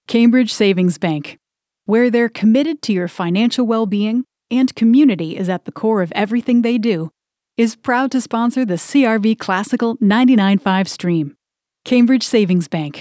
Cambridge Savings Bank, where they're committed to your financial well-being and community is at the core of everything they do, is proud to sponsor the CRV Classical 99.5 stream. Cambridge Savings Bank.